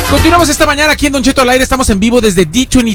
Continuamos esta mañana aquí en Don Cheto al aire. Estamos en vivo desde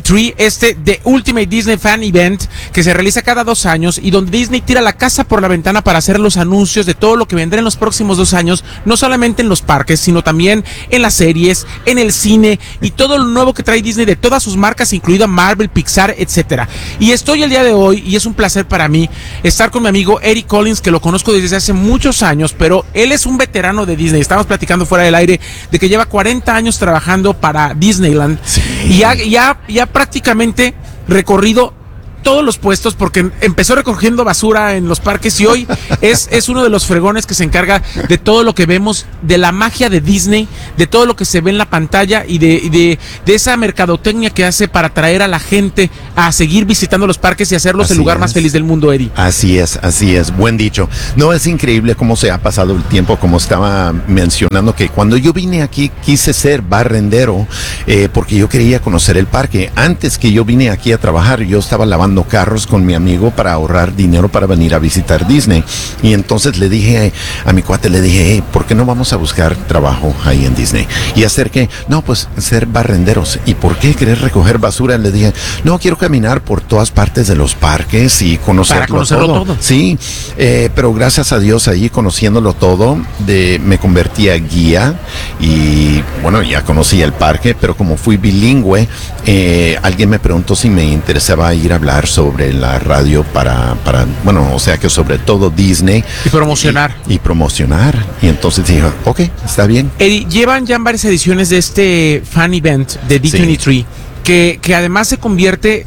D23, The Ultimate Disney Fan Event, que se realiza cada 2 años y donde Disney tira la casa por la ventana para hacer los anuncios de todo lo que vendrá en los próximos 2 años, no solamente en los parques, sino también en las series, en el cine y todo lo nuevo que trae Disney de todas sus marcas, incluida Marvel, Pixar, etcétera. Y estoy el día de hoy, y es un placer para mí, estar con mi amigo Eric Collins, que lo conozco desde hace muchos años, pero él es un veterano de Disney. Estamos platicando fuera del aire de que lleva 40 años trabajando para Disneyland, sí. Y ya prácticamente recorrido todos los puestos, porque empezó recogiendo basura en los parques y hoy es uno de los fregones que se encarga de todo lo que vemos, de la magia de Disney, de todo lo que se ve en la pantalla y de esa mercadotecnia que hace para atraer a la gente a seguir visitando los parques y hacerlos el lugar más feliz del mundo, Eri. Así es, buen dicho. No, es increíble cómo se ha pasado el tiempo, como estaba mencionando, que cuando yo vine aquí quise ser barrendero, porque yo quería conocer el parque. Antes que yo vine aquí a trabajar, yo estaba lavando carros con mi amigo para ahorrar dinero para venir a visitar Disney. Y entonces le dije a mi cuate, hey, ¿por qué no vamos a buscar trabajo ahí en Disney? Y hacer que, no, pues ser barrenderos. ¿Y por qué querer recoger basura? Le dije, no, quiero caminar por todas partes de los parques y conocerlo todo. Sí, pero gracias a Dios ahí conociéndolo todo, me convertí a guía y bueno, ya conocí el parque, pero como fui bilingüe, alguien me preguntó si me interesaba ir a hablar sobre la radio para bueno, o sea que sobre todo Disney. Y promocionar. Y promocionar. Y entonces dije, ok, está bien. Eddie, llevan ya varias ediciones de este fan event de D23. Sí. Que además se convierte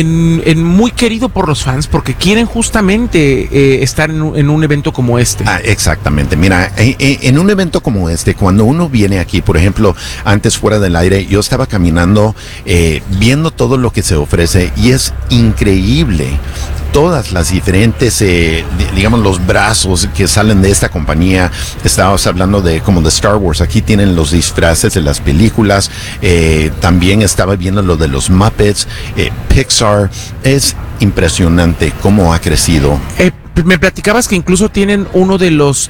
en muy querido por los fans porque quieren justamente estar en un evento como este. Exactamente. Mira, en un evento como este, cuando uno viene aquí, por ejemplo, antes fuera del aire, yo estaba caminando, viendo todo lo que se ofrece y es increíble. Todas las diferentes, digamos, los brazos que salen de esta compañía. Estábamos hablando de como de Star Wars. Aquí tienen los disfraces de las películas. También estaba viendo lo de los Muppets. Pixar. Es impresionante cómo ha crecido. Me platicabas que incluso tienen uno de los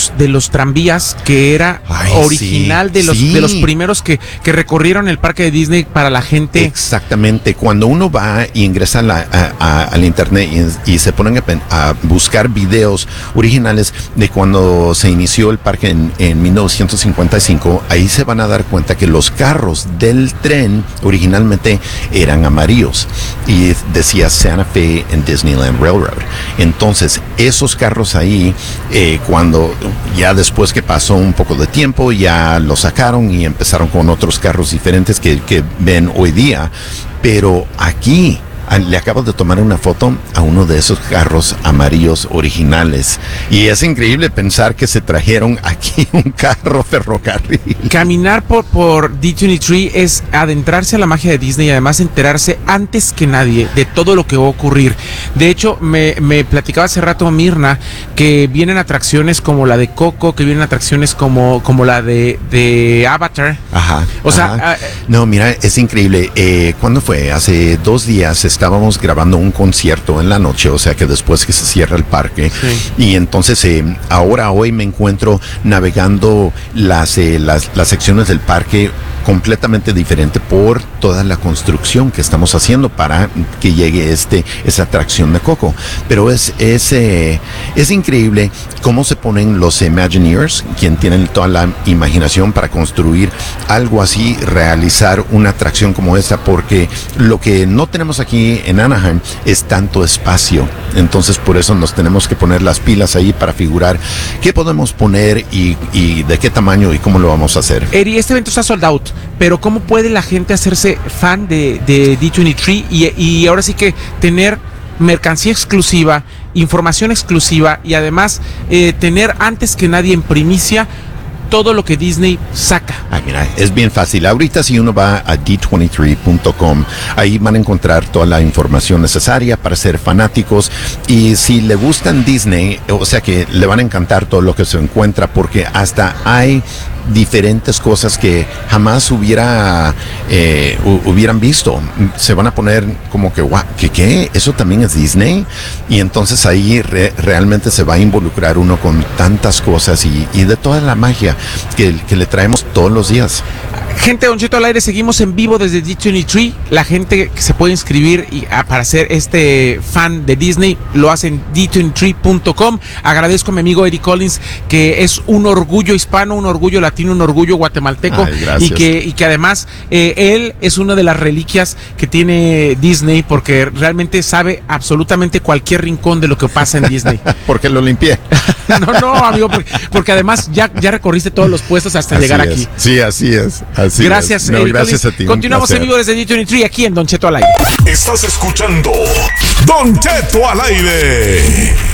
tranvías que era original, sí, de los primeros que recorrieron el parque de Disney para la gente. Exactamente. Cuando uno va y ingresa al internet y se ponen a buscar videos originales de cuando se inició el parque en 1955, ahí se van a dar cuenta que los carros del tren originalmente eran amarillos y decía Santa Fe and Disneyland Railroad. Entonces esos carros ahí, cuando ya después que pasó un poco de tiempo, ya los sacaron y empezaron con otros carros diferentes que ven hoy día. Pero aquí le acabo de tomar una foto a uno de esos carros amarillos originales. Y es increíble pensar que se trajeron aquí un carro ferrocarril. Caminar por D23 es adentrarse a la magia de Disney y además enterarse antes que nadie de todo lo que va a ocurrir. De hecho, me platicaba hace rato Mirna que vienen atracciones como la de Coco, que vienen atracciones como la de Avatar. Ajá. O sea, no, mira, es increíble. ¿Cuándo fue? Hace 2 días estábamos grabando un concierto en la noche, o sea que después que se cierra el parque, sí. Y entonces hoy me encuentro navegando las secciones del parque completamente diferente por toda la construcción que estamos haciendo para que llegue esa atracción de Coco. Pero es increíble cómo se ponen los Imagineers, quien tienen toda la imaginación para construir algo así, realizar una atracción como esta, porque lo que no tenemos aquí en Anaheim es tanto espacio. Entonces por eso nos tenemos que poner las pilas ahí para figurar qué podemos poner y de qué tamaño y cómo lo vamos a hacer. Eri, este evento está sold out, pero ¿cómo puede la gente hacerse fan de D23 y ahora sí que tener mercancía exclusiva, información exclusiva y además tener antes que nadie en primicia todo lo que Disney saca? Mira, es bien fácil. Ahorita si uno va a d23.com, ahí van a encontrar toda la información necesaria para ser fanáticos. Y si le gustan Disney, o sea que le van a encantar todo lo que se encuentra, porque hasta hay diferentes cosas que jamás hubieran visto. Se van a poner como que, wow, ¿qué? ¿Eso también es Disney? Y entonces ahí realmente se va a involucrar uno con tantas cosas y de toda la magia que le traemos todos los días. Gente, Don Cheto al aire, seguimos en vivo desde D23. La gente que se puede inscribir para ser fan de Disney lo hace en d23.com. Agradezco a mi amigo Eric Collins, que es un orgullo hispano, un orgullo latino, un orgullo guatemalteco. Ay, y que además él es una de las reliquias que tiene Disney, porque realmente sabe absolutamente cualquier rincón de lo que pasa en Disney. Porque lo limpié. No, amigo, porque además ya recorriste todos los puestos hasta llegar aquí. Sí, así es. Gracias, no, gracias a ti. Continuamos en vivo desde D23 aquí en Don Cheto al aire. Estás escuchando Don Cheto al aire.